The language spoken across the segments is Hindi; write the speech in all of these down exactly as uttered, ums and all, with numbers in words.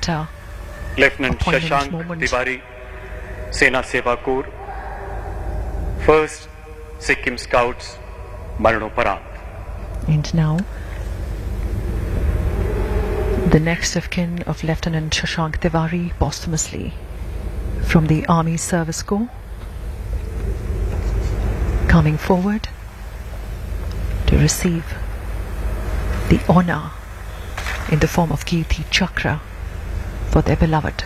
uh, Lieutenant Shashank Tiwari, Sena Seva Corps, First Sikkim Scouts, Maranoparant. And now, the next of kin of Lieutenant Shashank Tiwari posthumously from the Army Service Corps, coming forward to receive the honor in the form of Kirti Chakra for their beloved.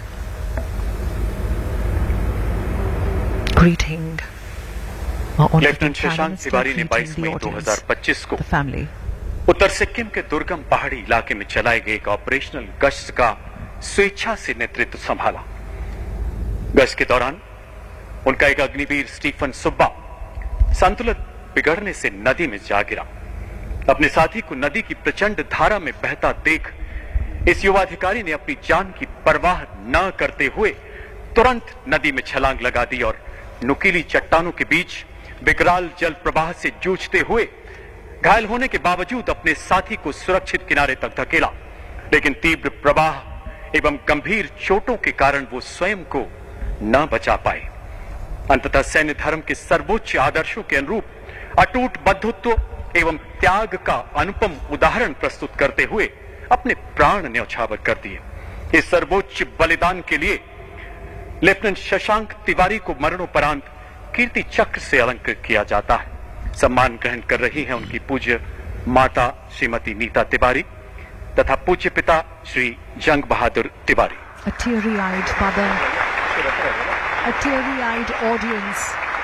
Greeting our honorable lieutenant Shashank Tiwari ने बाईस मई दो हज़ार पच्चीस को उत्तर सिक्किम के दुर्गम पहाड़ी इलाके में चलाए गए एक ऑपरेशनल गश्त का स्वेच्छा से नेतृत्व संभाला। गश्त के दौरान उनका एक अग्निवीर स्टीफन सुब्बा संतुलन बिगड़ने से नदी में जा गिरा। अपने साथी को नदी की प्रचंड धारा में बहता देख इस युवा अधिकारी ने अपनी जान की परवाह न करते हुए तुरंत नदी में छलांग लगा दी और नुकीली चट्टानों के बीच विकराल जल प्रवाह से जूझते हुए घायल होने के बावजूद अपने साथी को सुरक्षित किनारे तक धकेला। लेकिन तीव्र प्रवाह एवं गंभीर चोटों के कारण वो स्वयं को न बचा पाए। अंततः सैन्य धर्म के सर्वोच्च आदर्शों के अनुरूप अटूट बंधुत्व एवं त्याग का अनुपम उदाहरण प्रस्तुत करते हुए अपने प्राण न्यौछावर कर दिए। इस सर्वोच्च बलिदान के लिए लेफ्टिनेंट शशांक तिवारी को मरणोपरांत कीर्ति चक्र से अलंकृत किया जाता है। सम्मान ग्रहण कर रही हैं उनकी पूज्य माता श्रीमती नीता तिवारी तथा पूज्य पिता श्री जंग बहादुर Tiwari. A teary-eyed mother, a teary-eyed audience.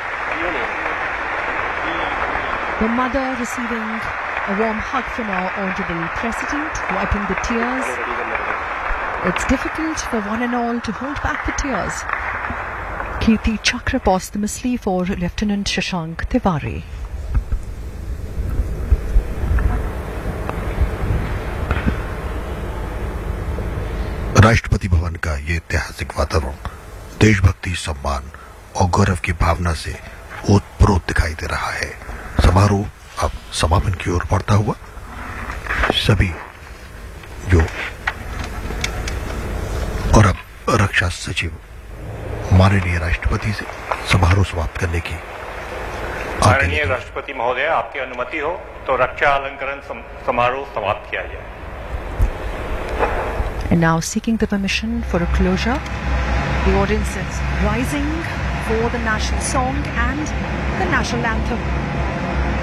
The mother receiving a warm hug from our honorable president, wiping the tears. It's difficult for one and all to hold back the tears. Kirti Chakra posthumously for Lieutenant Shashank Tiwari. Rashtrapati Bhavan का ये ऐतिहासिक वातावरण देशभक्ति, सम्मान और गौरव की भावना से ओतप्रोत दिखाई दे रहा है। समारोह अब समापन की ओर बढ़ता हुआ सभी जो और अब रक्षा सचिव माननीय राष्ट्रपति से समारोह समाप्त करने की। माननीय राष्ट्रपति महोदय, आपकी अनुमति हो तो रक्षा अलंकरण समारोह समाप्त किया जाए। And now seeking the permission for a closure, the audience is rising for the national song and the national anthem.